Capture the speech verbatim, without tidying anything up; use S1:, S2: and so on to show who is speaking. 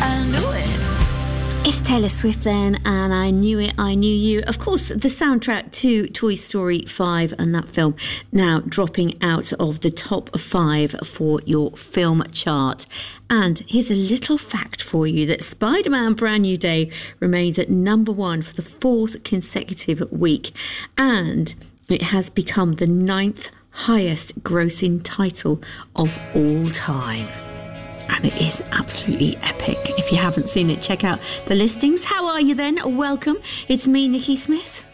S1: I knew it.
S2: It's Taylor Swift then, and I Knew It, I Knew You. Of course, the soundtrack to Toy Story five and that film now dropping out of the top five for your film chart. And here's a little fact for you that Spider-Man Brand New Day remains at number one for the fourth consecutive week. And it has become the ninth highest grossing title of all time. And it is absolutely epic. If you haven't seen it, check out the listings. How are you then? Welcome. It's me, Nikki Smith.